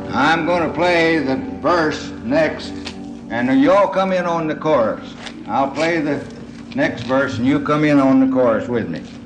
I'm going to play the verse next, and you all come in on the chorus. I'll play the next verse, and you come in on the chorus with me.